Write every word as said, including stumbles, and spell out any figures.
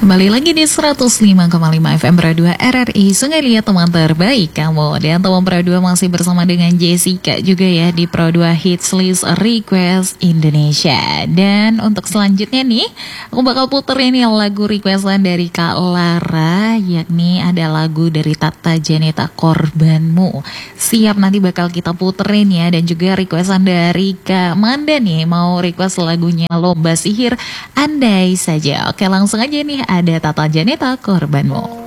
Kembali lagi di seratus lima koma lima F M Pro dua R R I Sungai Liat, teman terbaik kamu. Dan teman Pro dua masih bersama dengan Jessica juga ya di Pro dua Hits List Request Indonesia. Dan untuk selanjutnya nih, aku bakal puter ini lagu requestan dari Kak Lara, yakni ada lagu dari Tata Janeta, Korbanmu. Siap, nanti bakal kita puterin ya. Dan juga requestan dari Kak Manda nih, mau request lagunya Lomba Sihir Andai Saja. Oke, langsung aja nih, ada Tata Janeta, Korbanmu.